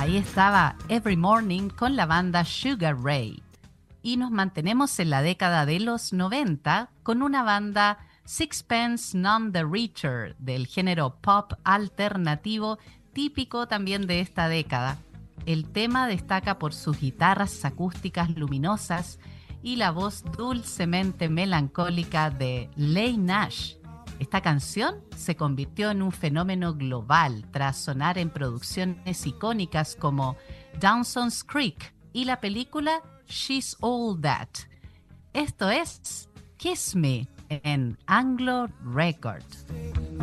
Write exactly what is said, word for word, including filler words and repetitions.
Ahí estaba Every Morning con la banda Sugar Ray. Y nos mantenemos en la década de los noventa con una banda Sixpence None the Richer del género pop alternativo típico también de esta década. El tema destaca por sus guitarras acústicas luminosas y la voz dulcemente melancólica de Leigh Nash. Esta canción se convirtió en un fenómeno global tras sonar en producciones icónicas como Dawson's Creek y la película She's All That. Esto es Kiss Me en Anglo Record.